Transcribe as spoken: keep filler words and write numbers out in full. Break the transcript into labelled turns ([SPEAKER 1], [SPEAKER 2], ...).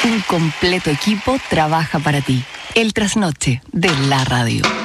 [SPEAKER 1] Un completo equipo trabaja para ti. El trasnoche de la radio.